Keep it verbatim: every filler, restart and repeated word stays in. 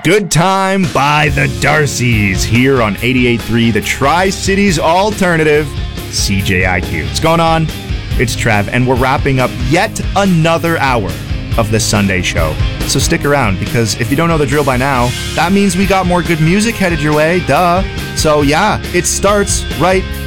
Good Time by the Darcys here on eighty-eight point three, the Tri-Cities Alternative, C J I Q. What's going on? It's Trev, and we're wrapping up yet another hour of the Sunday show. So stick around, because if you don't know the drill by now, that means we got more good music headed your way, duh. So yeah, it starts right